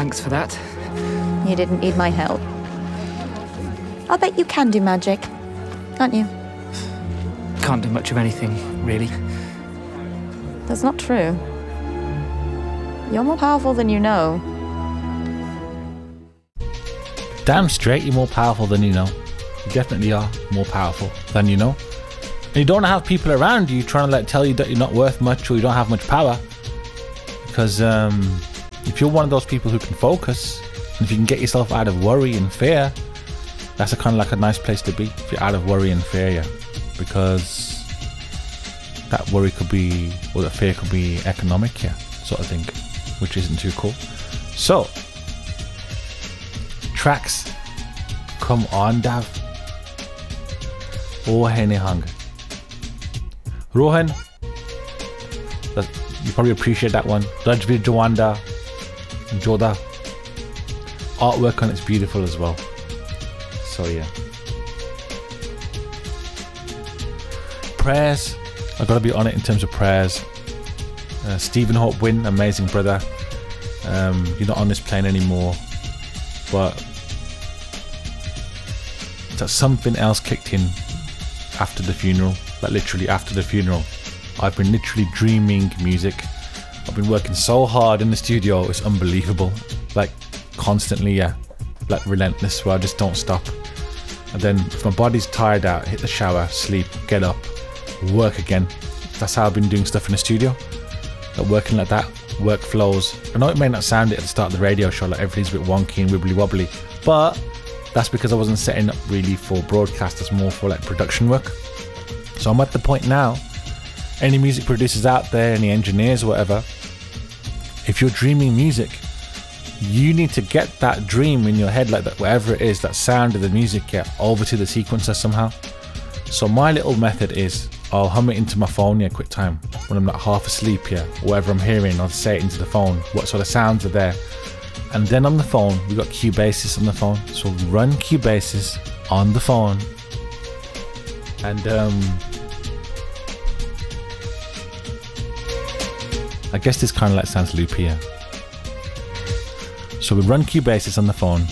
Thanks for that. You didn't need my help. I'll bet you can do magic, can't you? Can't do much of anything, really. That's not true. You're more powerful than you know. Damn straight, you're more powerful than you know. You definitely are more powerful than you know. And you don't have people around you trying to tell you that you're not worth much or you don't have much power. Because if you're one of those people who can focus, and if you can get yourself out of worry and fear, that's a nice place to be. If you're out of worry and fear, yeah. Because that worry could be, or that fear could be economic, yeah, sort of thing, which isn't too cool. So, tracks. Come on, Dav. Ohene hang. Rohan. You probably appreciate that one. Rajveer Jawanda and Joda. Artwork on it's beautiful as well. So yeah. Prayers. I've got to be on it in terms of prayers. Stephen Hope Wynn, amazing brother. You're not on this plane anymore, but that something else kicked in after the funeral. Like literally after the funeral. I've been literally dreaming music. I've been working so hard in the studio, it's unbelievable. Like constantly, yeah. Like relentless, where I just don't stop. And then if my body's tired out, hit the shower, sleep, get up, work again. That's how I've been doing stuff in the studio. Like working like that, workflows. I know it may not sound it at the start of the radio show, like everything's a bit wonky and wibbly wobbly, but that's because I wasn't setting up really for broadcast, it's more for like production work. So I'm at the point now, any music producers out there, any engineers or whatever, if you're dreaming music, you need to get that dream in your head, like that, whatever it is, that sound of the music, yeah, over to the sequencer somehow. So my little method is, I'll hum it into my phone, yeah, quick time, when I'm like half asleep, yeah, whatever I'm hearing, I'll say it into the phone, what sort of sounds are there. And then on the phone, we got Cubasis on the phone, so we run Cubasis on the phone, and I guess this kind of like sounds loopy, yeah. So we run Cubasis on the phone.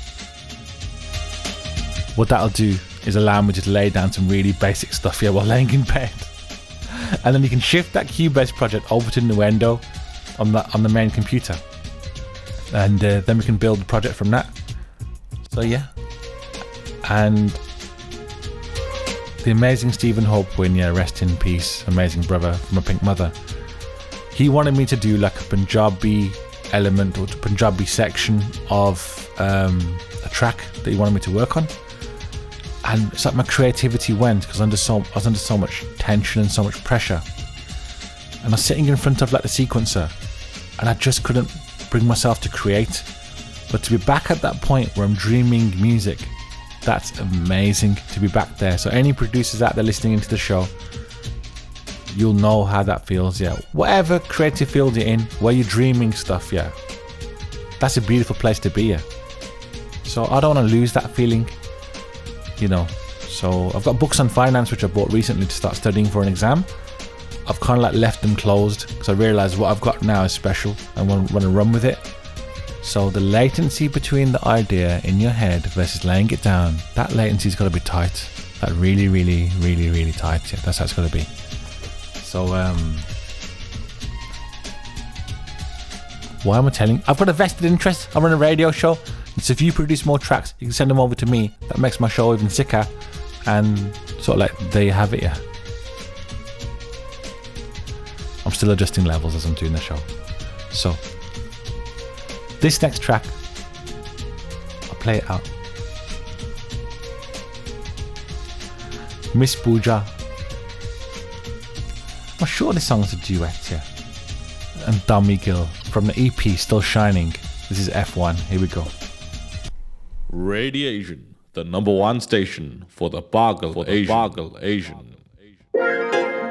What that'll do is allow me to lay down some really basic stuff here while laying in bed. And then you can shift that Cubase project over to Nuendo on the main computer. And then we can build the project from that. So yeah. And the amazing Stephen Hope Wynn, yeah, rest in peace, amazing brother from a Pink Mother. He wanted me to do like a Punjabi element or Punjabi section of a track that he wanted me to work on. And it's like my creativity went because I was under so much tension and so much pressure. And I was sitting in front of like the sequencer and I just couldn't bring myself to create. But to be back at that point where I'm dreaming music, that's amazing to be back there. So any producers out there listening into the show, you'll know how that feels, yeah. Whatever creative field you're in, where you're dreaming stuff, yeah. That's a beautiful place to be, yeah. So I don't want to lose that feeling, you know. So I've got books on finance which I bought recently to start studying for an exam. I've kind of like left them closed because I realised what I've got now is special and want to run with it. So the latency between the idea in your head versus laying it down, that latency's got to be tight. Like really, really, really, really tight, yeah. That's how it's got to be. So, why am I telling? I've got a vested interest. I run a radio show. And so if you produce more tracks, you can send them over to me. That makes my show even sicker. And sort of like, there you have it, yeah. I'm still adjusting levels as I'm doing the show. So, this next track, I'll play it out. Miss Pooja. I'm sure this song's a duet, yeah. And Dummy Gill from the EP Still Shining. This is F1. Here we go. Radiation, the #1 station for the Bargle Asian.